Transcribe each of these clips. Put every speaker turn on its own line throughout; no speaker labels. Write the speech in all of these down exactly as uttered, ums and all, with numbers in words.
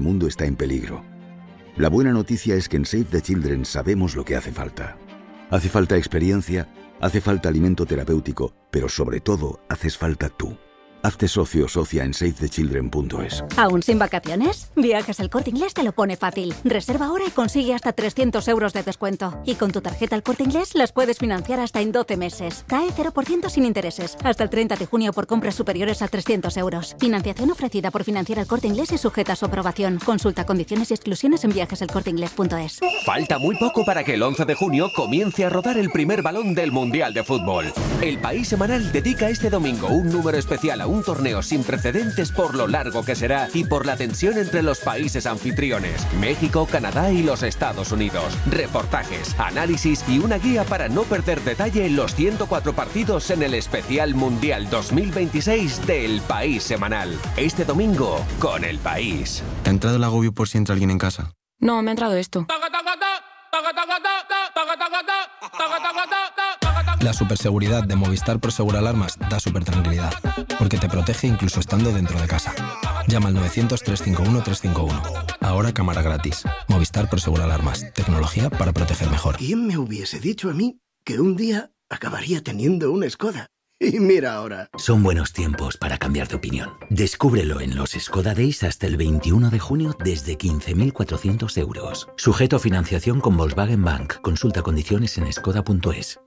mundo está en peligro. La buena noticia es que en Save the Children sabemos lo que hace falta. Hace falta experiencia, hace falta alimento terapéutico, pero sobre todo, haces falta tú. Hazte socio o socia en save the children punto es.
¿Aún sin vacaciones? Viajes El Corte Inglés te lo pone fácil. Reserva ahora y consigue hasta trescientos euros de descuento. Y con tu tarjeta El Corte Inglés las puedes financiar hasta en doce meses. C A E cero por ciento sin intereses. Hasta el treinta de junio por compras superiores a trescientos euros. Financiación ofrecida por Financiera El Corte Inglés y sujeta a su aprobación. Consulta condiciones y exclusiones en viajes el corte inglés punto es.
Falta muy poco para que el once de junio comience a rodar el primer balón del Mundial de Fútbol. El País Semanal dedica este domingo un número especial a un torneo sin precedentes por lo largo que será y por la tensión entre los países anfitriones, México, Canadá y los Estados Unidos. Reportajes, análisis y una guía para no perder detalle en los ciento cuatro partidos en el especial Mundial dos mil veintiséis de El País Semanal. Este domingo con El País.
¿Te ha entrado el agobio por si entra alguien en casa?
No, me ha entrado esto.
La superseguridad de Movistar Prosegur Alarmas da super tranquilidad, porque te protege incluso estando dentro de casa. Llama al novecientos, trescientos cincuenta y uno, trescientos cincuenta y uno. Ahora cámara gratis. Movistar Prosegur Alarmas. Tecnología para proteger mejor.
¿Quién me hubiese dicho a mí que un día acabaría teniendo una Skoda? Y mira ahora.
Son buenos tiempos para cambiar de opinión. Descúbrelo en los Skoda Days hasta el veintiuno de junio desde quince mil cuatrocientos euros. Sujeto a financiación con Volkswagen Bank. Consulta condiciones en skoda punto es.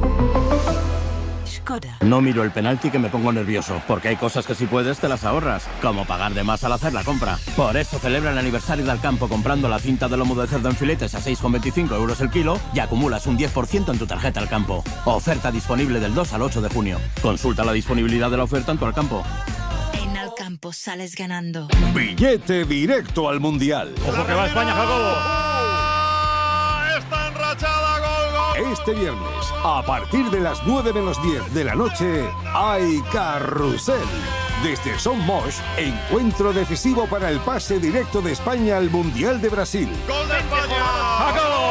No miro el penalti que me pongo nervioso, porque hay cosas que si puedes te las ahorras, como pagar de más al hacer la compra. Por eso celebra el aniversario del Campo comprando la cinta de lomo de cerdo en filetes a seis con veinticinco euros el kilo y acumulas un diez por ciento en tu tarjeta Al Campo. Oferta disponible del dos al ocho de junio. Consulta la disponibilidad de la oferta en tu Al Campo.
En Al Campo sales ganando.
Billete directo al Mundial.
Ojo que va España, Jacobo.
Está enrachada, gol, gol. Este viernes, a partir de las nueve menos diez de la noche, hay carrusel. Desde Son Moix, encuentro decisivo para el pase directo de España al Mundial de Brasil.
¡Gol de España! ¡Jacobo!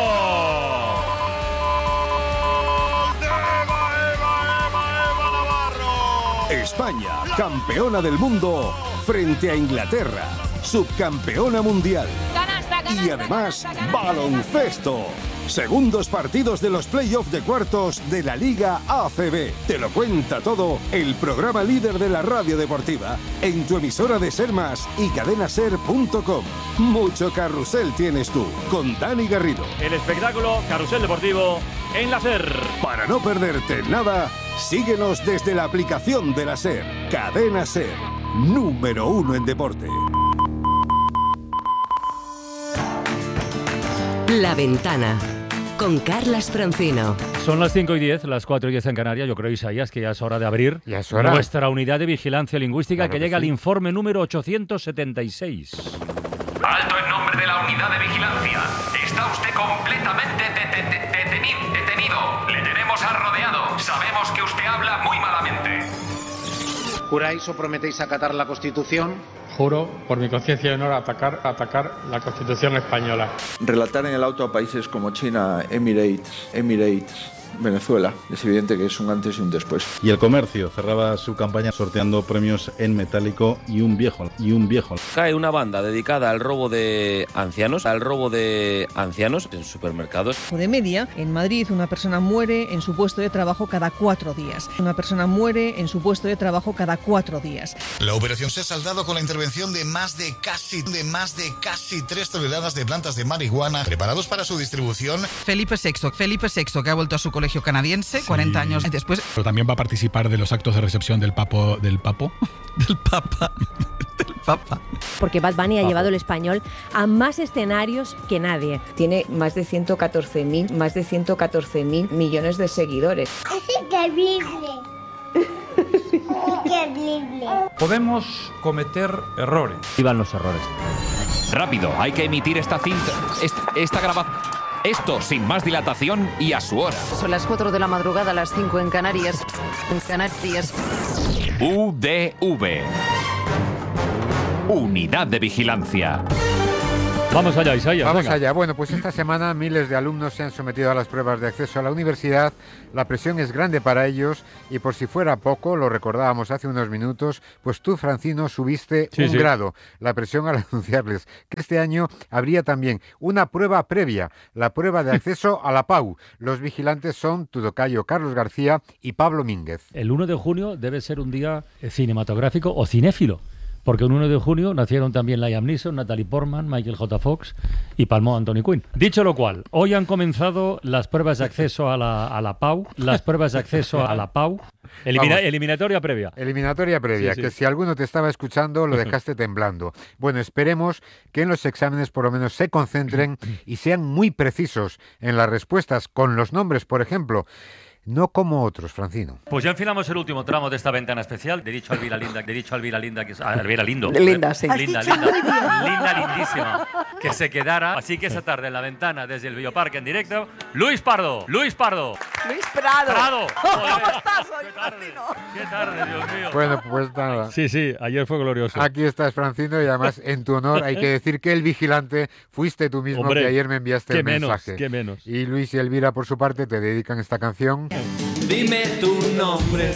España, campeona del mundo, frente a Inglaterra, subcampeona mundial.
Canasta, canasta,
y además,
canasta, canasta.
baloncesto. Segundos partidos de los playoffs de cuartos de la Liga A C B. Te lo cuenta todo el programa líder de la radio deportiva en tu emisora de Ser Más y cadena ser punto com. Mucho carrusel tienes tú con Dani Garrido.
El espectáculo Carrusel Deportivo en la Ser.
Para no perderte nada, síguenos desde la aplicación de la Ser. Cadena Ser, número uno en deporte.
La Ventana, con Carlas Francino.
Son las cinco y diez, las cuatro y diez en Canarias. Yo creo, Isaías, que ya es hora de abrir
ya es hora.
Nuestra unidad de vigilancia lingüística, claro que, que llega sí. al informe número ochocientos setenta y seis.
Alto en nombre de la unidad de vigilancia. Está usted completamente de- de- de- detenido, detenido. Le tenemos arrodeado. Sabemos que usted habla muy malamente.
¿Juráis o prometéis acatar la Constitución?
Juro, por mi conciencia y honor, atacar, atacar la Constitución española.
Relatar en el auto a países como China, Emirates, Emirates, Venezuela. Es evidente que es un antes y un después.
Y El Comercio cerraba su campaña sorteando premios en metálico y un viejo, y un viejo.
Cae una banda dedicada al robo de ancianos, al robo de ancianos en supermercados.
De media, en Madrid una persona muere en su puesto de trabajo cada cuatro días. Una persona muere en su puesto de trabajo cada cuatro días.
La operación se ha saldado con la intervención de más de casi, de más de casi tres toneladas de plantas de marihuana preparados para su distribución.
Felipe sexto, Felipe sexto, que ha vuelto a su colegio canadiense, sí. cuarenta años después.
Pero también va a participar de los actos de recepción del papo, del papo.
Del papa. Del papa.
Porque Bad Bunny ha Papo. llevado el español a más escenarios que nadie.
Tiene más de ciento catorce mil, más de ciento catorce mil millones de seguidores.
Es increíble. Increíble.
Podemos cometer errores.
Iban los errores.
Rápido, hay que emitir esta cinta, esta, esta grabación. Esto sin más dilatación y a su hora.
Son las cuatro de la madrugada, las cinco en Canarias. En Canarias.
U D V. Unidad de Vigilancia.
Vamos allá, Isaías.
Vamos
venga.
allá. Bueno, pues esta semana miles de alumnos se han sometido a las pruebas de acceso a la universidad. La presión es grande para ellos y por si fuera poco, lo recordábamos hace unos minutos, pues tú, Francino, subiste
Sí,
un
sí.
grado la presión al anunciarles que este año habría también una prueba previa, la prueba de acceso a la P A U. Los vigilantes son tu tocayo Carlos García y Pablo Mínguez.
El uno de junio debe ser un día eh, cinematográfico o cinéfilo, porque el uno de junio nacieron también Liam Neeson, Natalie Portman, Michael J. Fox y palmó Anthony Quinn. Dicho lo cual, hoy han comenzado las pruebas de acceso a la, a la P A U, las pruebas de acceso a la P A U, elimina-
Vamos.
eliminatoria previa.
Eliminatoria previa,
Sí, sí.
que si alguno te estaba escuchando lo dejaste temblando. Bueno, esperemos que en los exámenes por lo menos se concentren y sean muy precisos en las respuestas con los nombres, por ejemplo. No como otros, Francino.
Pues ya enfilamos el último tramo de esta ventana especial. De dicho a Elvira Linda, de dicho a Elvira Linda, que es, a Elvira Lindo.
Linda, sí.
Linda,
Has dicho
linda,
muy bien.
linda, lindísima. Que se quedara. Así que esa tarde en la ventana, desde el Bioparque en directo, Luis Pardo, Luis Pardo.
Luis Prado.
Prado.
¿Cómo estás hoy, Francino?
Qué tarde, Dios mío.
Bueno, pues nada.
Sí, sí, ayer fue glorioso.
Aquí estás, Francino, y además en tu honor hay que decir que el vigilante fuiste tú mismo,
Hombre,
que ayer me enviaste
qué
el
menos,
mensaje.
qué menos.
Y Luis y Elvira, por su parte, te dedican esta canción.
Dime tu nombre.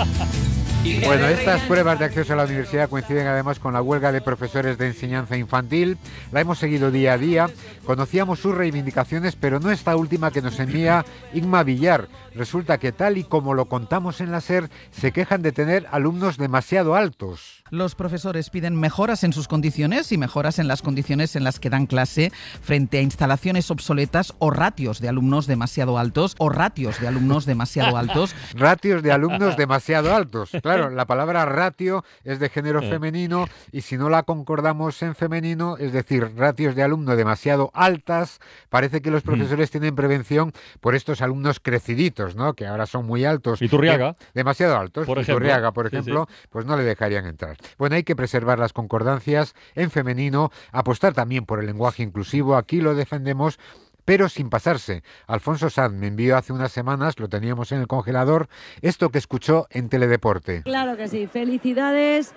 Bueno, estas pruebas de acceso a la universidad coinciden además con la huelga de profesores de enseñanza infantil. La hemos seguido día a día. Conocíamos sus reivindicaciones, pero no esta última que nos envía Inma Villar. Resulta que tal y como lo contamos en la SER, se quejan de tener alumnos demasiado altos.
Los profesores piden mejoras en sus condiciones y mejoras en las condiciones en las que dan clase frente a instalaciones obsoletas o ratios de alumnos demasiado altos o ratios de alumnos demasiado altos.
Ratios de alumnos demasiado altos. Claro, la palabra ratio es de género femenino y si no la concordamos en femenino, es decir, ratios de alumno demasiado altas, parece que los profesores tienen prevención por estos alumnos creciditos, ¿no? Que ahora son muy altos.
Iturriaga.
De- demasiado altos.
Por ejemplo.
Iturriaga, por
Sí,
ejemplo,
sí.
pues no le dejarían entrar. Bueno, hay que preservar las concordancias en femenino, apostar también por el lenguaje inclusivo, aquí lo defendemos, pero sin pasarse. Alfonso Sanz me envió hace unas semanas, lo teníamos en el congelador, esto que escuchó en Teledeporte.
Claro que sí, felicidades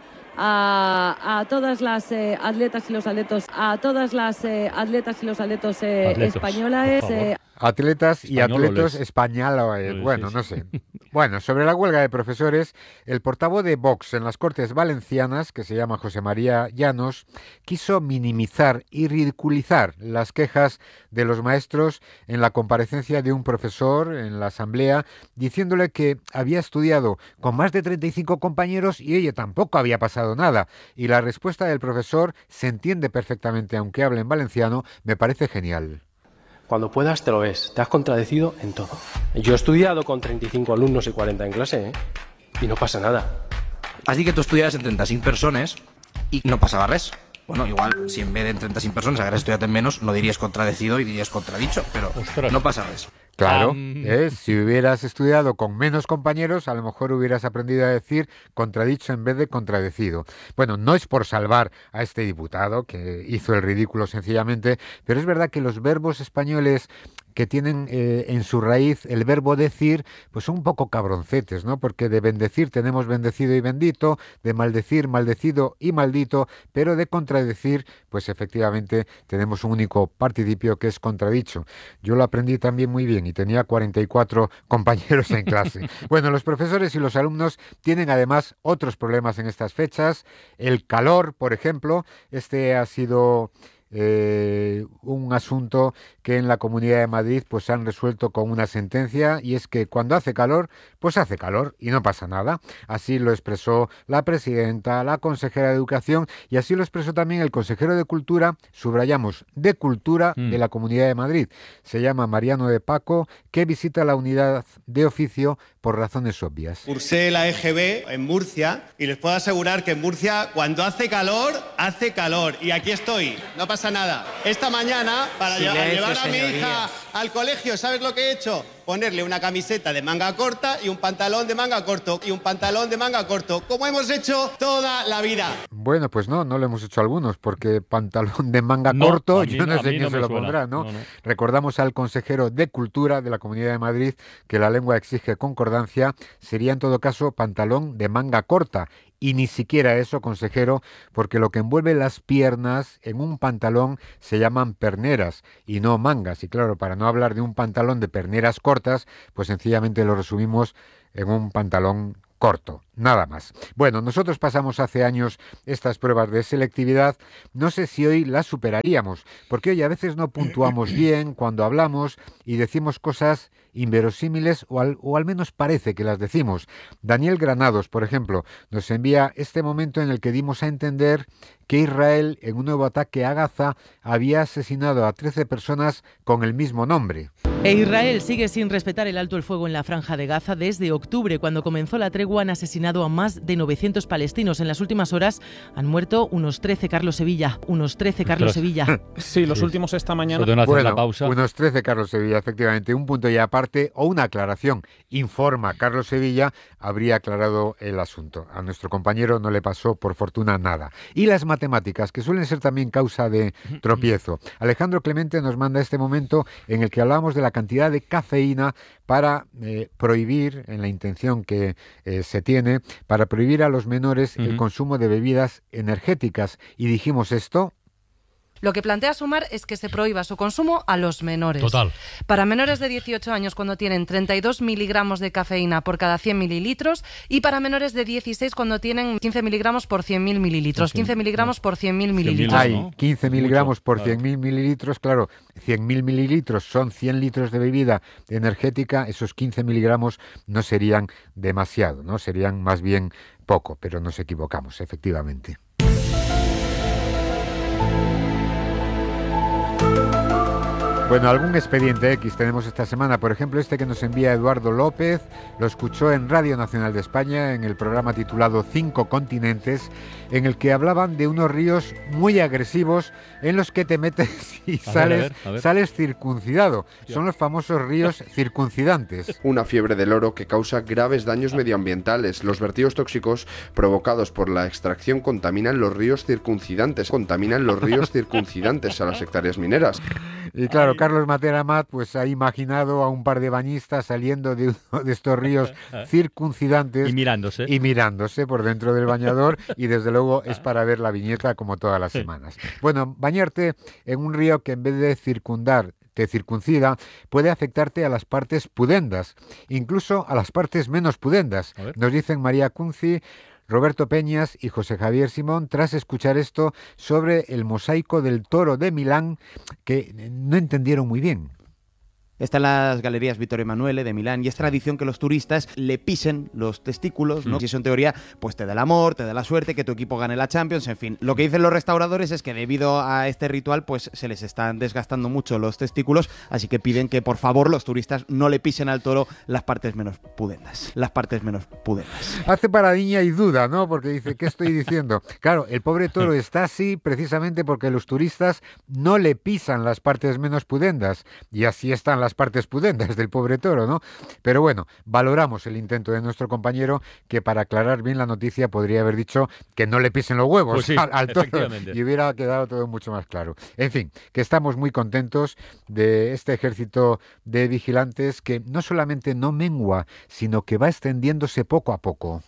a, a todas las eh, atletas y los atletos, a todas las eh, atletas y los atletos eh,
Atletos,
españolas.
por favor.
eh,
Atletas y
Españoles.
atletos españoles,
Sí,
bueno,
sí,
no
sí.
sé. Bueno, sobre la huelga de profesores, el portavoz de Vox en las Cortes Valencianas, que se llama José María Llanos, quiso minimizar y ridiculizar las quejas de los maestros en la comparecencia de un profesor en la asamblea, diciéndole que había estudiado con más de treinta y cinco compañeros y oye, tampoco había pasado nada. Y la respuesta del profesor se entiende perfectamente, aunque hable en valenciano, me parece genial.
Cuando puedas te lo ves, te has contradecido en todo. Yo he estudiado con treinta y cinco alumnos y cuarenta en clase, ¿eh? Y no pasa nada.
Así que tú estudiaves en trenta-cinc persones i no passava res. Bueno, igual, si en vez de en trenta-cinc persones hagués estudiat en menos, no diries contradecido y diries contradicho, pero no pasa res.
Claro,
Um,
¿eh? Si hubieras estudiado con menos compañeros, a lo mejor hubieras aprendido a decir contradicho en vez de contradecido. Bueno, no es por salvar a este diputado, que hizo el ridículo sencillamente, pero es verdad que los verbos españoles que tienen eh, en su raíz el verbo decir, pues son un poco cabroncetes, ¿no? Porque de bendecir tenemos bendecido y bendito, de maldecir, maldecido y maldito, pero de contradecir, pues efectivamente tenemos un único participio que es contradicho. Yo lo aprendí también muy bien y tenía cuarenta y cuatro compañeros en clase. Bueno, los profesores y los alumnos tienen además otros problemas en estas fechas. El calor, por ejemplo, este ha sido Eh, un asunto que en la Comunidad de Madrid pues han resuelto con una sentencia y es que cuando hace calor, pues hace calor y no pasa nada. Así lo expresó la presidenta, la consejera de Educación y así lo expresó también el consejero de Cultura, subrayamos, de Cultura
Mm.
de la Comunidad de Madrid. Se llama Mariano de Paco, que visita la unidad de oficio por razones obvias.
Cursé la E G B en Murcia y les puedo asegurar que en Murcia cuando hace calor, hace calor. Y aquí estoy, no pasa nada. Esta mañana, para
Silencio,
llevar, llevar a mi
señoría.
hija al colegio, ¿sabes lo que he hecho? Ponerle una camiseta de manga corta y un pantalón de manga corto y un pantalón de manga corto, como hemos hecho toda la vida.
Bueno, pues no, no lo hemos hecho algunos, porque pantalón de manga
No,
corto,
a mí
yo
no-
no
a
sé
mí
quién
no
se
me
lo
suena.
pondrá, ¿no?
No, no.
Recordamos al consejero de Cultura de la Comunidad de Madrid que la lengua exige concordancia, sería en todo caso pantalón de manga corta. Y ni siquiera eso, consejero, porque lo que envuelve las piernas en un pantalón se llaman perneras y no mangas. Y claro, para no hablar de un pantalón de perneras cortas, pues sencillamente lo resumimos en un pantalón corto, nada más. Bueno, nosotros pasamos hace años estas pruebas de selectividad, no sé si hoy las superaríamos, porque hoy a veces no puntuamos bien cuando hablamos y decimos cosas inverosímiles o al, o al menos parece que las decimos. Daniel Granados, por ejemplo, nos envía este momento en el que dimos a entender que Israel, en un nuevo ataque a Gaza, había asesinado a trece personas con el mismo nombre.
E Israel sigue sin respetar el alto el fuego en la franja de Gaza desde octubre, cuando comenzó la tregua. Han asesinado a más de novecientos palestinos. En las últimas horas han muerto unos trece, Carlos Sevilla. Unos trece, Carlos
Ostras.
Sevilla.
Sí, los últimos esta mañana.
Bueno,
la pausa.
unos trece, Carlos Sevilla, efectivamente. Un punto y aparte o una aclaración. Informa Carlos Sevilla, habría aclarado el asunto. A nuestro compañero no le pasó, por fortuna, nada. Y las matemáticas, que suelen ser también causa de tropiezo. Alejandro Clemente nos manda este momento en el que hablamos de la cantidad de cafeína para eh, prohibir, en la intención que eh, se tiene, para prohibir a los menores uh-huh. el consumo de bebidas energéticas. Y dijimos esto.
Lo que plantea Sumar es que se prohíba su consumo a los menores.
Total.
Para menores de dieciocho años cuando tienen treinta y dos miligramos de cafeína por cada cien mililitros y para menores de dieciséis cuando tienen quince miligramos por cien mil mililitros. quince miligramos por cien mil mililitros.
Hay quince miligramos por cien mil mililitros, claro, cien mil mililitros son cien litros de bebida energética, esos quince miligramos no serían demasiado, ¿no? Serían más bien poco, pero nos equivocamos, efectivamente. Bueno, algún expediente X tenemos esta semana, por ejemplo este que nos envía Eduardo López, lo escuchó en Radio Nacional de España en el programa titulado Cinco Continentes, en el que hablaban de unos ríos muy agresivos en los que te metes y a sales, ver, a ver, a ver. sales circuncidado. Son los famosos ríos circuncidantes.
Una fiebre del oro que causa graves daños medioambientales. Los vertidos tóxicos provocados por la extracción contaminan los ríos circuncidantes, contaminan los ríos circuncidantes a las hectáreas mineras.
Y claro, Carlos Matera Amat pues ha imaginado a un par de bañistas saliendo de uno de estos ríos circuncidantes
y mirándose
y mirándose por dentro del bañador y desde luego es para ver la viñeta como todas las semanas. Bueno, bañarte en un río que en vez de circundar te circuncida, puede afectarte a las partes pudendas, incluso a las partes menos pudendas. Nos dicen María Cunci, Roberto Peñas y José Javier Simón, tras escuchar esto sobre el mosaico del Toro de Milán, que no entendieron muy bien.
Está en las galerías Vittorio Emanuele de Milán y es tradición que los turistas le pisen los testículos, ¿no? Mm. Y eso en teoría pues te da el amor, te da la suerte, que tu equipo gane la Champions, en fin. Lo que dicen los restauradores es que debido a este ritual pues se les están desgastando mucho los testículos, así que piden que por favor los turistas no le pisen al toro las partes menos pudendas. Las partes menos pudendas.
Hace paradiña y duda, ¿no? Porque dice, ¿qué estoy diciendo? Claro, el pobre toro está así precisamente porque los turistas no le pisan las partes menos pudendas y así están las partes pudendas del pobre toro, ¿no? Pero bueno, valoramos el intento de nuestro compañero que para aclarar bien la noticia podría haber dicho que no le pisen los huevos
pues sí,
al, al toro y hubiera quedado todo mucho más claro. En fin, que estamos muy contentos de este ejército de vigilantes que no solamente no mengua, sino que va extendiéndose poco a poco.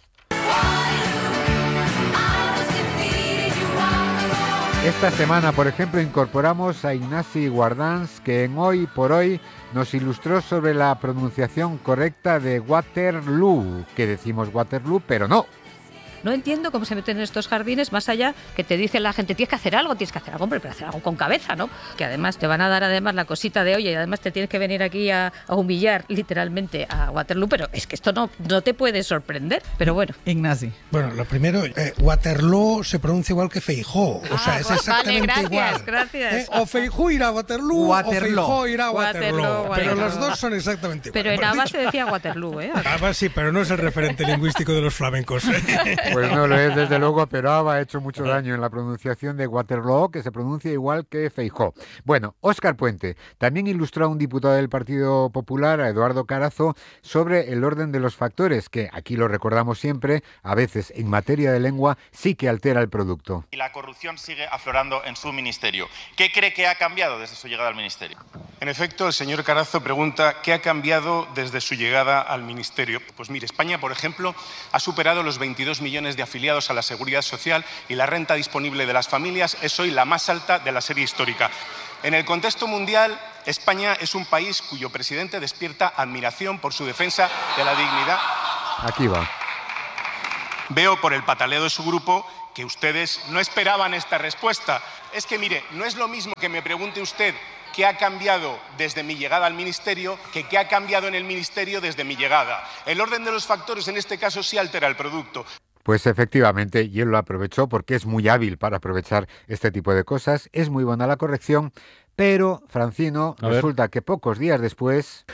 Esta semana, por ejemplo, incorporamos a Ignasi Guardans, que en Hoy por Hoy nos ilustró sobre la pronunciación correcta de Waterloo, que decimos Waterloo, pero no.
No entiendo cómo se meten en estos jardines, más allá que te dice la gente, tienes que hacer algo, tienes que hacer algo, hombre, pero hacer algo con cabeza, ¿no? Que además te van a dar además la cosita de, oye, y además te tienes que venir aquí a, a humillar literalmente a Waterloo, pero es que esto no, no te puede sorprender, pero bueno.
Ignasi.
Bueno, lo primero, eh, Waterloo se pronuncia igual que Feijóo, o sea,
ah,
es exactamente
vale, gracias,
igual.
Gracias.
Eh, o Feijóo irá a Waterloo,
Waterloo.
o Feijóo irá a Waterloo,
Waterloo,
pero
Waterloo.
los dos son exactamente igual.
Pero en Ava se decía Waterloo, ¿eh?
Ava sí, pero no es el referente lingüístico de los flamencos. ¿eh?
Pues no lo es desde luego, pero Ava ha hecho mucho daño en la pronunciación de Waterloo, que se pronuncia igual que Feijóo. Bueno, Óscar Puente también ilustró a un diputado del Partido Popular, a Eduardo Carazo, sobre el orden de los factores, que aquí lo recordamos siempre, a veces en materia de lengua sí que altera el producto.
Y la corrupción sigue aflorando en su ministerio. ¿Qué cree que ha cambiado desde su llegada al ministerio? En efecto, el señor Carazo pregunta ¿qué ha cambiado desde su llegada al Ministerio? Pues mire, España, por ejemplo, ha superado los veintidós millones de afiliados a la Seguridad Social y la renta disponible de las familias es hoy la más alta de la serie histórica. En el contexto mundial, España es un país cuyo presidente despierta admiración por su defensa de la dignidad.
Aquí va.
Veo por el pataleo de su grupo que ustedes no esperaban esta respuesta. Es que, mire, no es lo mismo que me pregunte usted qué ha cambiado desde mi llegada al Ministerio que qué ha cambiado en el Ministerio desde mi llegada. El orden de los factores en este caso sí altera el producto.
Pues efectivamente, y él lo aprovechó porque es muy hábil para aprovechar este tipo de cosas. Es muy buena la corrección, pero, Francino,
A ver.
resulta que pocos días después...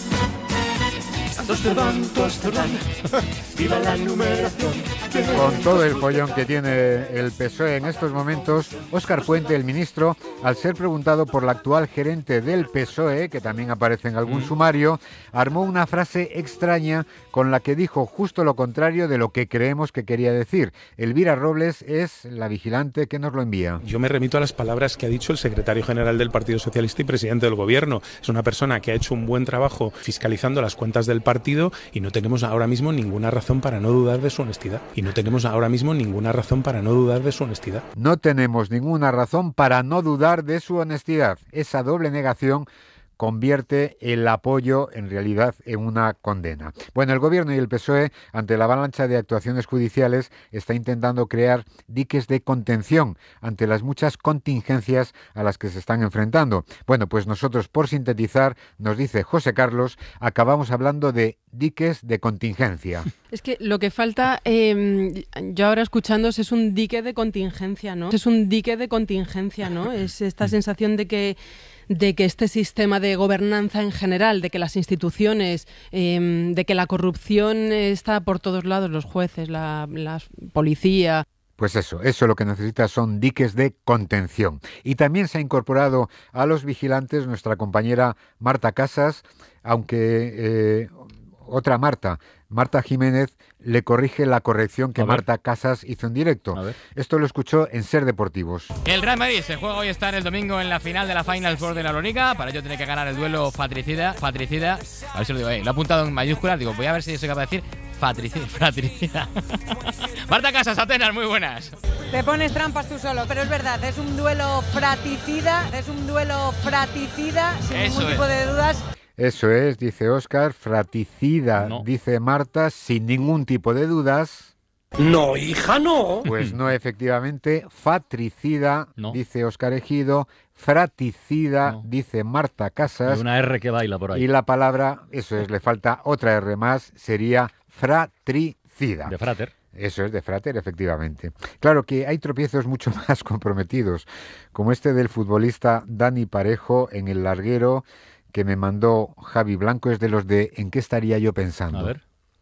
Viva la numeración.
Con todo el follón que tiene el P S O E en estos momentos, Óscar Puente, el ministro, al ser preguntado por la actual gerente del P S O E, que también aparece en algún sumario, armó una frase extraña con la que dijo justo lo contrario de lo que creemos que quería decir. Elvira Robles es la vigilante que nos lo envía.
Yo me remito a las palabras que ha dicho el secretario general del Partido Socialista y presidente del Gobierno. Es una persona que ha hecho un buen trabajo fiscalizando las cuentas del partido y no tenemos ahora mismo ninguna razón para no dudar de su honestidad. Y no tenemos ahora mismo ninguna razón para no dudar de su honestidad.
No tenemos ninguna razón para no dudar de su honestidad. Esa doble negación convierte el apoyo en realidad en una condena. Bueno, el Gobierno y el P S O E, ante la avalancha de actuaciones judiciales, está intentando crear diques de contención ante las muchas contingencias a las que se están enfrentando. Bueno, pues nosotros, por sintetizar, nos dice José Carlos, acabamos hablando de diques de contingencia.
Es que lo que falta, eh, yo ahora escuchándos, es un dique de contingencia, ¿no? Es un dique de contingencia, ¿no? Es esta sensación de que de que este sistema de gobernanza en general, de que las instituciones, eh, de que la corrupción está por todos lados, los jueces, la, la policía.
Pues eso, eso lo que necesita son diques de contención. Y también se ha incorporado a los vigilantes nuestra compañera Marta Casas, aunque eh, otra Marta, Marta Jiménez, le corrige la corrección que Marta Casas hizo en directo. Esto lo escuchó en Ser Deportivos.
El Real Madrid se juega hoy, está en el domingo en la final de la Final Four de la Euroliga. Para ello tiene que ganar el duelo Fatricida. Fatricida. A ver si lo digo ahí. Lo he apuntado en mayúsculas. Digo, voy a ver si soy capaz de decir Fatricida. Fatricida. Marta Casas, Atenas, muy buenas.
Te pones trampas tú solo, pero es verdad, es un duelo fratricida, es un duelo fratricida, sin
Eso
ningún
es.
tipo de dudas.
Eso es, dice Óscar, fratricida, no. Dice Marta, sin ningún tipo de dudas.
No, hija, no.
Pues no, efectivamente, fatricida,
no.
Dice Óscar Ejido, fraticida, no. Dice Marta Casas.
Y una R que baila por ahí.
Y la palabra, eso es, le falta otra R más, sería fratricida.
De frater.
Eso es, de frater, efectivamente. Claro que hay tropiezos mucho más comprometidos, como este del futbolista Dani Parejo en el larguero, que me mandó Javi Blanco, es de los de ¿en qué estaría yo pensando?
A ver.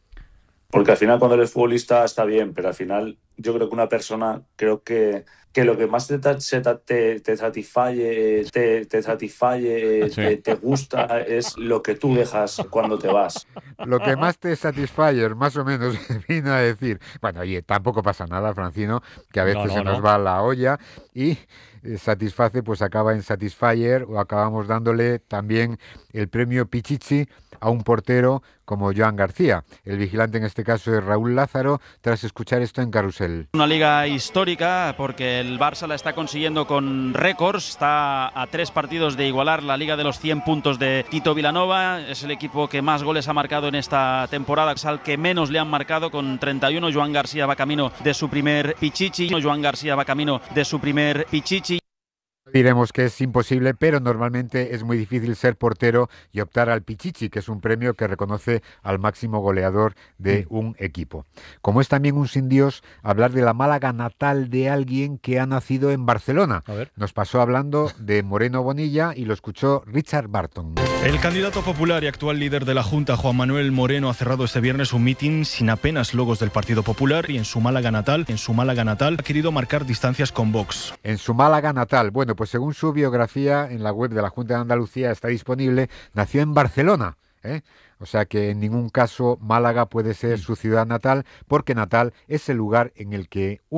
Porque al final cuando eres futbolista está bien, pero al final yo creo que una persona, creo que, que lo que más te, te, te satisfaye, te, te, satisfaye sí. te, te gusta, es lo que tú dejas cuando te vas.
Lo que más te satisfaye, más o menos, vino a decir. Bueno, oye, tampoco pasa nada, Francino, que a veces no, no, se nos no. va la olla y satisface, pues acaba en Satisfyer, o acabamos dándole también el premio Pichichi a un portero como Joan García. El vigilante en este caso es Raúl Lázaro, tras escuchar esto en Carrusel.
Una liga histórica porque el Barça la está consiguiendo con récords, está a tres partidos de igualar la liga de los cien puntos de Tito Vilanova, es el equipo que más goles ha marcado en esta temporada, es al que menos le han marcado con treinta y uno. Joan García va camino de su primer Pichichi, Joan García va camino de su primer Pichichi.
Diremos que es imposible, pero normalmente es muy difícil ser portero y optar al Pichichi, que es un premio que reconoce al máximo goleador de un equipo. Como es también un sin Dios hablar de la Málaga natal de alguien que ha nacido en Barcelona.
A ver.
Nos pasó hablando de Moreno Bonilla y lo escuchó Richard Barton.
El candidato popular y actual líder de la Junta, Juan Manuel Moreno, ha cerrado este viernes un mitin sin apenas logos del Partido Popular y en su Málaga natal, en su Málaga natal, ha querido marcar distancias con Vox.
En su Málaga natal, bueno, pues según su biografía en la web de la Junta de Andalucía está disponible, nació en Barcelona, ¿eh? O sea que en ningún caso Málaga puede ser su ciudad natal, porque natal es el lugar en el que uno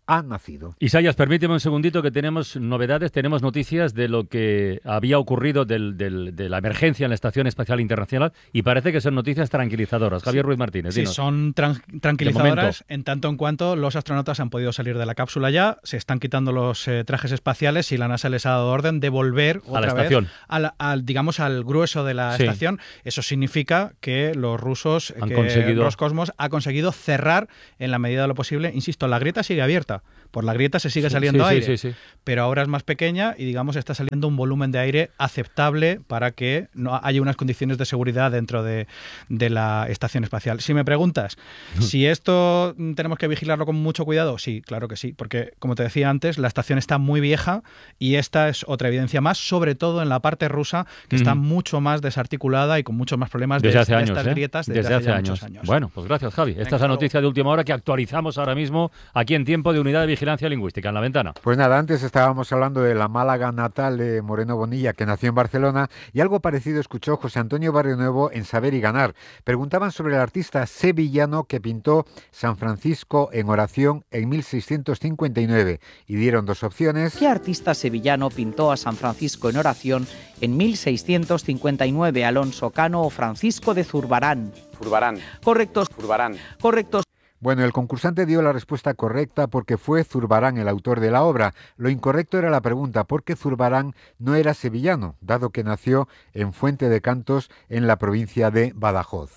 ha nacido.
Isaías, permíteme un segundito que tenemos novedades, tenemos noticias de lo que había ocurrido del, del, de la emergencia en la Estación Espacial Internacional y parece que son noticias tranquilizadoras. Javier Ruiz Martínez,
Sí,
dinos.
son tran- tranquilizadoras en tanto en cuanto los astronautas han podido salir de la cápsula ya, se están quitando los eh, trajes espaciales y la NASA les ha dado orden de volver
A la
otra vez
estación.
al, al, digamos, al grueso de la
Sí.
estación. Eso significa que los rusos,
Han
que
conseguido-
Roscosmos ha conseguido cerrar en la medida de lo posible. Insisto, la grieta sigue abierta. Por la grieta se sigue
Sí,
saliendo
sí, sí,
aire,
sí, sí.
pero ahora es más pequeña y, digamos, está saliendo un volumen de aire aceptable para que no haya unas condiciones de seguridad dentro de, de la estación espacial. Si me preguntas si esto mm, tenemos que vigilarlo con mucho cuidado, sí, claro que sí, porque, como te decía antes, la estación está muy vieja y esta es otra evidencia más, sobre todo en la parte rusa, que está
Ujú.
mucho más desarticulada y con muchos más problemas
Desde
de,
hace
de
años,
estas
¿eh?
grietas desde,
Desde
hace,
hace
ya
años.
muchos años.
Bueno, pues gracias, Javi. Esta
Venga,
es la
hasta
noticia de última hora que actualizamos ahora mismo aquí en Tiempo de Unidad de Vigilancia Lingüística, en La Ventana.
Pues nada, antes estábamos hablando de la Málaga natal de Moreno Bonilla, que nació en Barcelona, y algo parecido escuchó José Antonio Barrionuevo en Saber y Ganar. Preguntaban sobre el artista sevillano que pintó San Francisco en oración en mil seiscientos cincuenta y nueve, y dieron dos opciones.
¿Qué artista sevillano pintó a San Francisco en oración en mil seiscientos cincuenta y nueve? ¿Alonso Cano o Francisco de Zurbarán?
Zurbarán.
Correctos.
Zurbarán.
Correctos.
Bueno, el concursante dio la respuesta correcta porque fue Zurbarán el autor de la obra. Lo incorrecto era la pregunta, porque Zurbarán no era sevillano, dado que nació en Fuente de Cantos, en la provincia de Badajoz.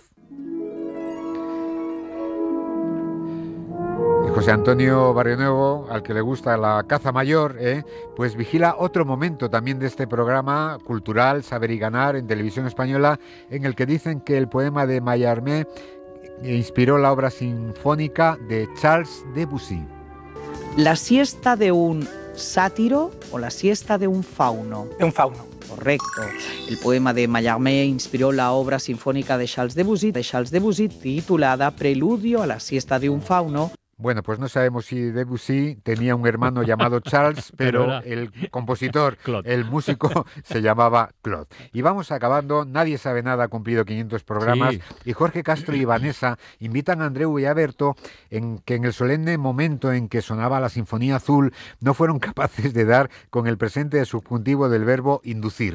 Y José Antonio Barrionuevo, al que le gusta la caza mayor, ¿eh? pues vigila otro momento también de este programa cultural, Saber y Ganar, en Televisión Española, en el que dicen que el poema de Mallarmé inspiró la obra sinfónica de Charles Debussy.
¿La siesta de un sátiro o la siesta de un fauno?
De un fauno.
Correcto. El poema de Mallarmé inspiró la obra sinfónica de Charles Debussy, de Charles Debussy titulada Preludio a la siesta de un fauno.
Bueno, pues no sabemos si Debussy tenía un hermano llamado Charles, pero,
Pero era
el compositor,
Claude.
el músico, se llamaba Claude. Y vamos acabando, Nadie sabe nada ha cumplido quinientos programas,
Sí.
y Jorge Castro y Vanessa invitan a Andreu y a Berto en que en el solemne momento en que sonaba la Sinfonía Azul no fueron capaces de dar con el presente subjuntivo del verbo inducir.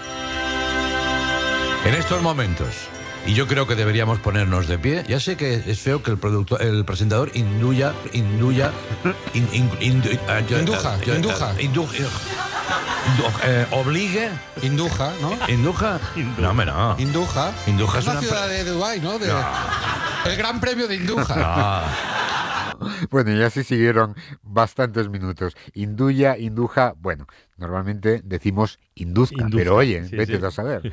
En estos momentos, y yo creo que deberíamos ponernos de pie, ya sé que es feo que el productor, el presentador induya, induya, in- in- indu- eh, yo-
Induja,
yo-
induja.
eh, indu- eh, indu- eh, obligue.
Induja, ¿no?
¿Induja? No, hombre, no.
Induja.
Induja es
la
una
ciudad
pre-
de Dubái, ¿no? De- El Gran Premio de Induja.
Bueno, y así siguieron bastantes minutos. Induya, induja, bueno, normalmente decimos induzca,
Induzca,
pero oye,
sí,
vete
sí.
a saber.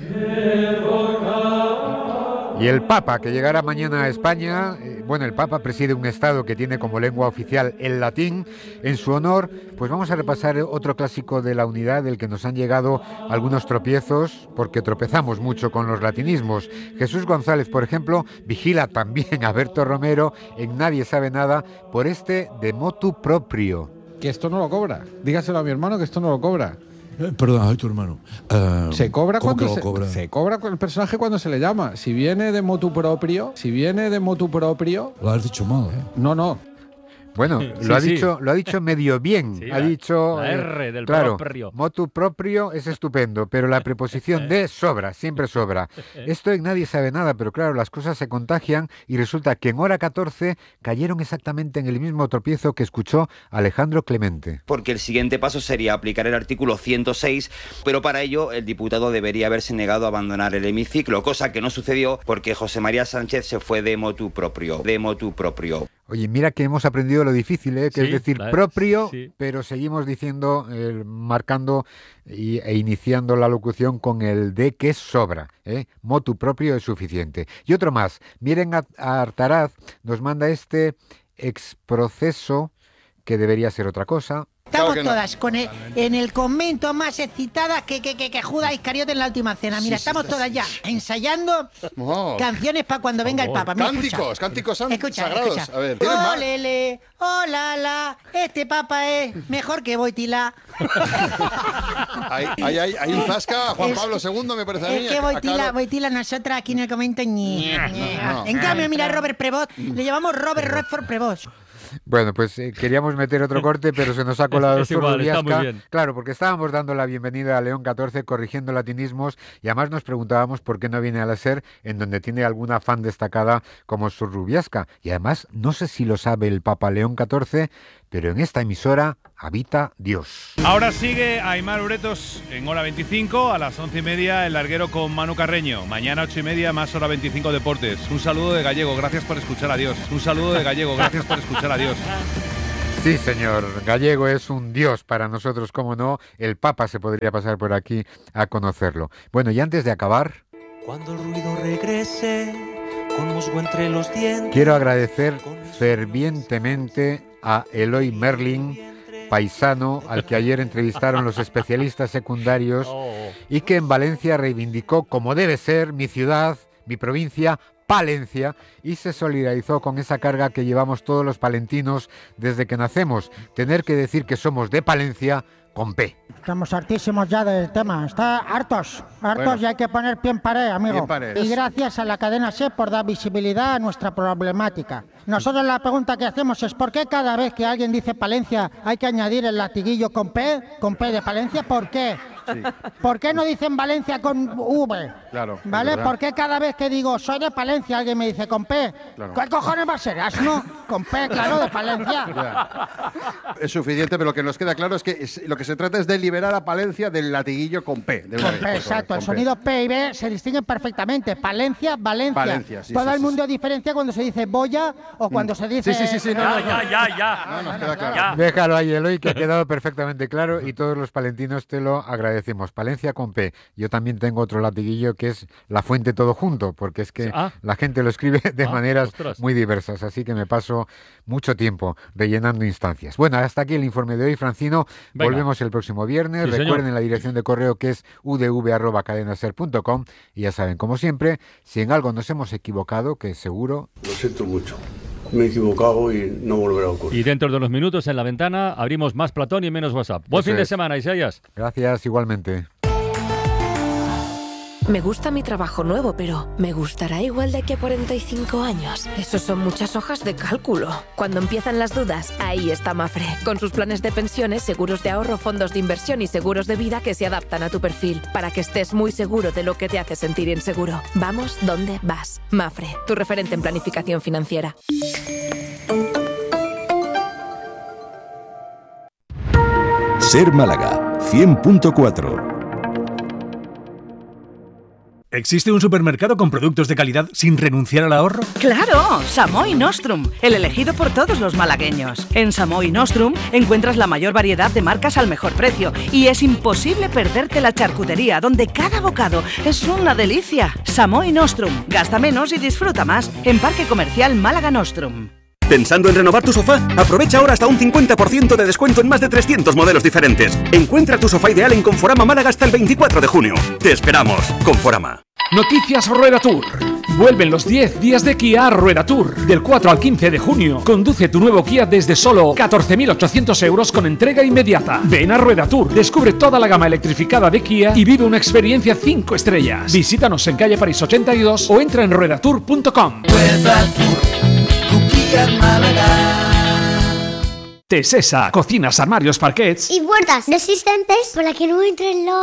Y el Papa, que llegará mañana a España, eh, bueno, el Papa preside un estado que tiene como lengua oficial el latín. En su honor, pues vamos a repasar otro clásico de la unidad del que nos han llegado algunos tropiezos, porque tropezamos mucho con los latinismos. Jesús González, por ejemplo, vigila también a Berto Romero en Nadie sabe nada por este de motu proprio.
Que esto no lo cobra. Dígaselo a mi hermano que esto no lo cobra.
Eh, Perdón, soy tu hermano. Eh,
Se cobra
¿cómo
cuando
que lo
se,
cobra?
se cobra con el personaje cuando se le llama. Si viene de motu proprio, si viene de motu propio,
Lo has dicho mal, ¿eh?
no, no.
Bueno,
Sí,
lo ha
sí.
dicho, lo ha dicho medio bien.
Sí,
ha
la-
dicho
la
eh,
R del
claro,
proprio.
motu proprio es estupendo, pero la preposición de sobra, siempre sobra. Esto en Nadie sabe nada, pero claro, las cosas se contagian y resulta que en hora catorce cayeron exactamente en el mismo tropiezo que escuchó Alejandro Clemente.
Porque el siguiente paso sería aplicar el artículo ciento seis, pero para ello el diputado debería haberse negado a abandonar el hemiciclo, cosa que no sucedió porque José María Sánchez se fue de motu propio, de motu propio.
Oye, mira que hemos aprendido lo difícil, ¿eh? que
Sí,
es decir
la-
propio,
sí.
pero seguimos diciendo, eh, marcando y, e iniciando la locución con el de que sobra. ¿eh? Motu propio es suficiente. Y otro más, miren a, a Artaraz, nos manda este exproceso, que debería ser otra cosa.
Estamos
Claro que no.
todas con el- en el convento más excitadas que, que, que, que Judas Iscariote en la última cena. Mira,
Sí, sí,
estamos
sí,
todas
sí.
ya ensayando
Oh.
canciones para cuando venga el Papa. Mira,
Cánticos,
escucha.
cánticos san-
Escucha,
sagrados.
escucha.
A ver, ¿tienes más?
Olele, olala, este Papa es mejor que Boitila.
Hay, hay, hay, hay un zasca, Juan
Es-
Pablo segundo, me parece a mí.
Es que
a- a
Boitila,
Carlos.
Boitila, nosotras aquí en el convento, ñe, ñe.
no.
En cambio, mira, Robert Prevost, le llamamos Robert Redford Prevost.
Bueno, pues eh, queríamos meter otro corte, pero se nos ha colado
es, es igual, está muy
Rubiasca.
bien.
Claro, porque estábamos dando la bienvenida a León catorce, corrigiendo latinismos, y además nos preguntábamos por qué no viene a la SER, en donde tiene alguna fan destacada como su Rubiasca. Y además, no sé si lo sabe el Papa León catorce, pero en esta emisora habita Dios.
Ahora sigue Aimar Uretos en hora veinticinco, a las once y media el larguero con Manu Carreño. Mañana ocho y media más hora veinticinco deportes. Un saludo de Gallego, gracias por escuchar a Dios. Un saludo de Gallego, gracias por escuchar a Dios.
Sí, señor. Gallego es un dios para nosotros, cómo no. El Papa se podría pasar por aquí a conocerlo. Bueno, y antes de acabar,
Cuando el ruido regrese, con musgo entre los dientes.
quiero agradecer fervientemente a Eloy Merlin, paisano al que ayer entrevistaron los especialistas secundarios y que en Valencia reivindicó, como debe ser, mi ciudad, mi provincia, Palencia, y se solidarizó con esa carga que llevamos todos los palentinos desde que nacemos, tener que decir que somos de Palencia con P.
Estamos hartísimos ya del tema. Está hartos, hartos
Bueno.
y hay que poner pie en pared, amigo.
Pie en pared.
Y gracias a la cadena SER por dar visibilidad a nuestra problemática. Nosotros la pregunta que hacemos es ¿por qué cada vez que alguien dice Palencia hay que añadir el latiguillo con P, con P de Palencia? ¿Por qué?
Sí.
¿Por qué no dicen Valencia con V?
Claro.
¿Vale?
es verdad.
¿Por qué cada vez que digo soy de Palencia alguien me dice con P?
Claro.
¿Qué cojones va a ser? ¿Asno? Con P, claro, de Palencia.
Ya. Es suficiente, pero lo que nos queda claro es que es- lo que se trata es de liberar a Palencia del latiguillo con P. De una
Con
vez,
P,
por
exacto.
favor,
El
con P.
sonido P y B se distinguen perfectamente. Palencia, Valencia.
Valencia, sí,
Todo
sí,
el
sí,
mundo diferencia cuando se dice boya o cuando se dice...
Sí, sí, sí, sí, no, no, no.
Ya, ya, ya.
No, nos queda claro.
Déjalo ahí, Eloy, que ha quedado perfectamente claro y todos los palentinos te lo agradecemos. Palencia con P. Yo también tengo otro latiguillo que es La Fuente todo junto, porque es que
Ah.
la gente lo escribe de
Ah,
maneras
ostras.
muy diversas, así que me paso mucho tiempo rellenando instancias. Bueno, hasta aquí el informe de hoy, Francino.
Venga.
Volvemos el próximo viernes.
Sí, señor.
Recuerden la dirección de correo que es u d v arroba cadenaser punto com y ya saben, como siempre, si en algo nos hemos equivocado, que seguro...
Lo siento mucho. Me he equivocado y no volverá a ocurrir.
Y dentro de los minutos en la ventana abrimos más Platón y menos WhatsApp. Buen
Eso
fin de
es.
semana, Isaías.
Gracias, igualmente.
Me gusta mi trabajo nuevo, pero ¿me gustará igual de aquí a cuarenta y cinco años? Eso son muchas hojas de cálculo. Cuando empiezan las dudas, ahí está Mafre. Con sus planes de pensiones, seguros de ahorro, fondos de inversión y seguros de vida que se adaptan a tu perfil, para que estés muy seguro de lo que te hace sentir inseguro. Vamos donde vas. Mafre, tu referente en planificación financiera.
Ser Málaga, cien punto cuatro.
¿Existe un supermercado con productos de calidad sin renunciar al ahorro?
¡Claro! Samoi Nostrum, el elegido por todos los malagueños. En Samoi Nostrum encuentras la mayor variedad de marcas al mejor precio y es imposible perderte la charcutería, donde cada bocado es una delicia. Samoi Nostrum, gasta menos y disfruta más. En Parque Comercial Málaga Nostrum.
¿Pensando en renovar tu sofá? Aprovecha ahora hasta un cincuenta por ciento de descuento en más de trescientos modelos diferentes. Encuentra tu sofá ideal en Conforama Málaga hasta el veinticuatro de junio. Te esperamos, Conforama.
Noticias Rueda Tour. Vuelven los diez días de Kia a Rueda Tour. Del cuatro al quince de junio. Conduce tu nuevo Kia desde solo catorce mil ochocientos euros con entrega inmediata. Ven a Rueda Tour. Descubre toda la gama electrificada de Kia y vive una experiencia cinco estrellas. Visítanos en calle París ochenta y dos o entra en rueda tour punto com.
Rueda Tour, tu Kia Málaga.
Tesesa. Cocinas, armarios, parquets.
Y puertas resistentes para que no entren los...